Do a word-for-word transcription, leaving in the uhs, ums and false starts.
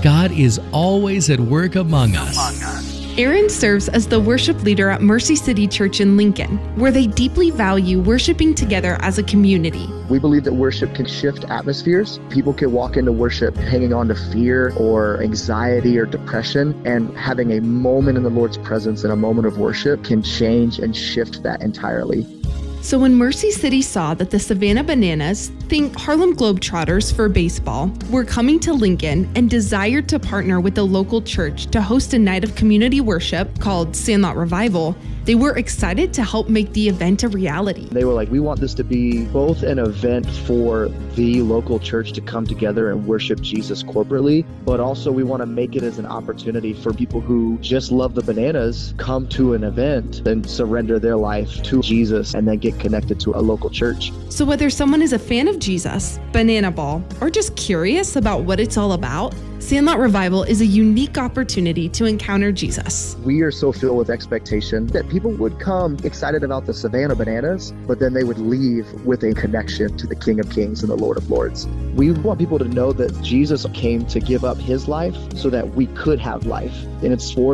God is always at work among us. Aaron serves as the worship leader at Mercy City Church in Lincoln, where they deeply value worshiping together as a community. We believe that worship can shift atmospheres. People can walk into worship hanging on to fear or anxiety or depression, and having a moment in the Lord's presence and a moment of worship can change and shift that entirely. So when Mercy City saw that the Savannah Bananas, think Harlem Globetrotters for baseball, were coming to Lincoln and desired to partner with the local church to host a night of community worship called Sandlot Revival, they were excited to help make the event a reality. They were like, we want this to be both an event for the local church to come together and worship Jesus corporately, but also we want to make it as an opportunity for people who just love the Bananas come to an event and surrender their life to Jesus and then get connected to a local church. So whether someone is a fan of Jesus, Banana Ball, or just curious about what it's all about, Sandlot Revival is a unique opportunity to encounter Jesus. We are so filled with expectation that people would come excited about the Savannah Bananas, but then they would leave with a connection to the King of Kings and the Lord of Lords. We want people to know that Jesus came to give up his life so that we could have life. And it's for